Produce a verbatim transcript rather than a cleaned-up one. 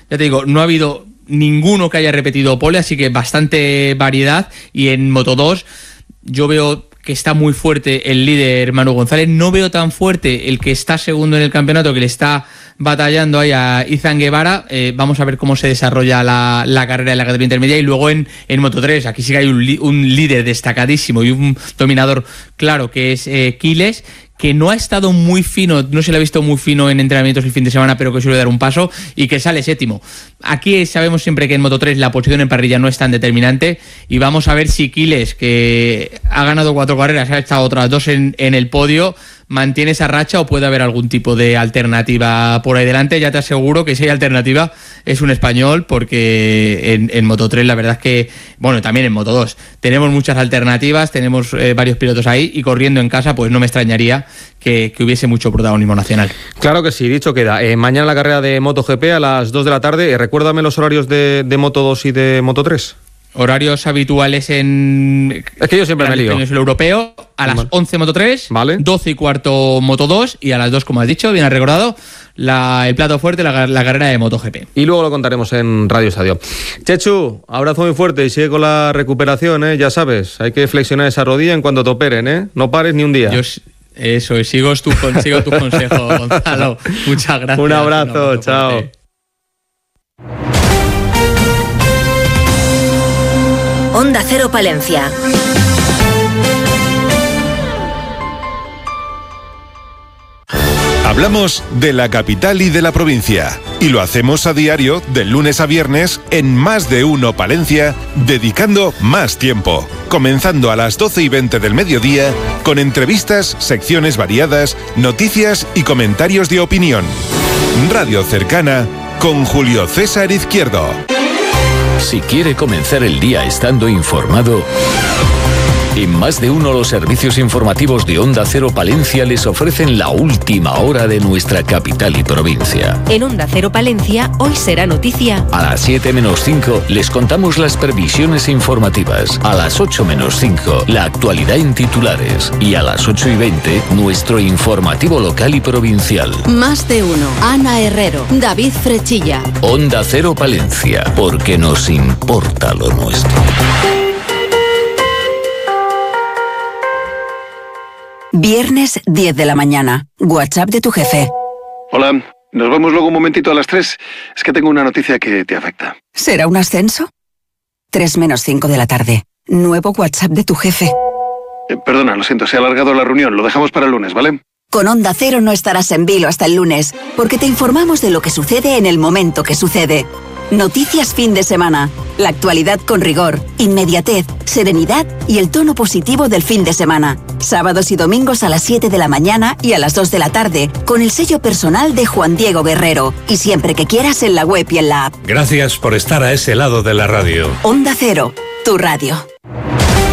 ya te digo, no ha habido ninguno que haya repetido pole, así que bastante variedad. Y en Moto dos yo veo que está muy fuerte el líder Manu González, no veo tan fuerte el que está segundo en el campeonato, que le está batallando ahí a Izan Guevara. Eh, vamos a ver cómo se desarrolla la, la carrera de la categoría intermedia. Y luego en, en Moto tres, aquí sí que hay un, un líder destacadísimo y un dominador claro, que es eh, Quiles, que no ha estado muy fino, no se le ha visto muy fino en entrenamientos el fin de semana, pero que suele dar un paso y que sale séptimo. Aquí sabemos siempre que en Moto tres la posición en parrilla no es tan determinante, y vamos a ver si Quiles, que ha ganado cuatro carreras, ha estado otras dos en, en el podio, mantiene esa racha o puede haber algún tipo de alternativa por ahí delante. Ya te aseguro que si hay alternativa es un español, porque en, en Moto tres la verdad es que, bueno, también en Moto dos tenemos muchas alternativas, tenemos eh, varios pilotos ahí, y corriendo en casa pues no me extrañaría que, que hubiese mucho protagonismo nacional. Claro que sí, dicho queda. Eh, mañana la carrera de MotoGP a las dos de la tarde. Eh, recuérdame los horarios de, de Moto dos y de Moto tres. Horarios habituales en... Es que yo siempre me lío. En el europeo, a las vale. once Moto tres, vale. doce y cuarto Moto dos, y a las dos, como has dicho, bien has recordado, la, el plato fuerte, la, la carrera de MotoGP. Y luego lo contaremos en Radio Estadio. Chechu, abrazo muy fuerte y sigue con la recuperación, ¿eh? Ya sabes, hay que flexionar esa rodilla en cuanto te operen, ¿eh? No pares ni un día. Yo, eso, sigo tus sigo tu consejos, Gonzalo. Muchas gracias. Un abrazo, un abrazo chao. Fuerte. Onda Cero Palencia. Hablamos de la capital y de la provincia, y lo hacemos a diario, de lunes a viernes, en Más de Uno Palencia, dedicando más tiempo, comenzando a las doce y veinte del mediodía, con entrevistas, secciones variadas, noticias y comentarios de opinión. Radio cercana, con Julio César Izquierdo. Si quiere comenzar el día estando informado, en Más de Uno los servicios informativos de Onda Cero Palencia les ofrecen la última hora de nuestra capital y provincia. En Onda Cero Palencia, hoy será noticia. A las siete menos cinco les contamos las previsiones informativas. A las ocho menos cinco, la actualidad en titulares. Y a las ocho y veinte, nuestro informativo local y provincial. Más de Uno. Ana Herrero, David Frechilla. Onda Cero Palencia, porque nos importa lo nuestro. Viernes diez de la mañana. WhatsApp de tu jefe. Hola, nos vemos luego un momentito a las tres. Es que tengo una noticia que te afecta. ¿Será un ascenso? tres menos cinco de la tarde. Nuevo WhatsApp de tu jefe. Eh, perdona, lo siento, se ha alargado la reunión. Lo dejamos para el lunes, ¿vale? Con Onda Cero no estarás en vilo hasta el lunes, porque te informamos de lo que sucede en el momento que sucede. Noticias fin de semana. La actualidad con rigor, inmediatez, serenidad y el tono positivo del fin de semana. Sábados y domingos a las siete de la mañana y a las dos de la tarde, con el sello personal de Juan Diego Guerrero. Y siempre que quieras en la web y en la app. Gracias por estar a ese lado de la radio. Onda Cero, tu radio.